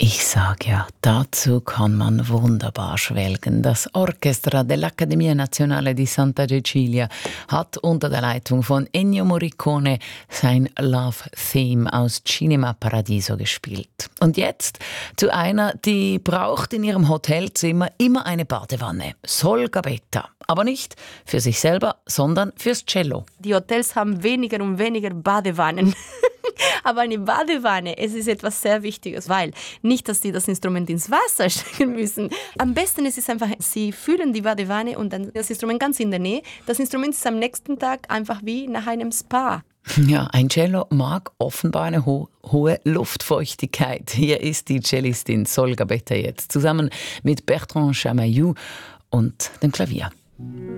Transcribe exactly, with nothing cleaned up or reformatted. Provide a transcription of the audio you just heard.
Ich sag ja, dazu kann man wunderbar schwelgen. Das Orchestra dell'Accademia Nazionale di Santa Cecilia hat unter der Leitung von Ennio Morricone sein Love Theme aus Cinema Paradiso gespielt. Und jetzt zu einer, die braucht in ihrem Hotelzimmer immer eine Badewanne. Sol Gabetta. Aber nicht für sich selber, sondern fürs Cello. Die Hotels haben weniger und weniger Badewannen. Aber eine Badewanne, es ist etwas sehr Wichtiges, weil nicht, dass die das Instrument ins Wasser stecken müssen. Am besten ist es einfach, sie fühlen die Badewanne und dann das Instrument ganz in der Nähe. Das Instrument ist am nächsten Tag einfach wie nach einem Spa. Ja, ein Cello mag offenbar eine ho- hohe Luftfeuchtigkeit. Hier ist die Cellistin Sol Gabetta jetzt zusammen mit Bertrand Chamaillou und dem Klavier.